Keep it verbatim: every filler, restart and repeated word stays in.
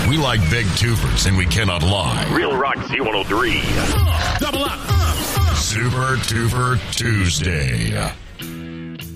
We like big twofers and we cannot lie. Real Rock Z one oh three. Double up. Super Twofer Tuesday.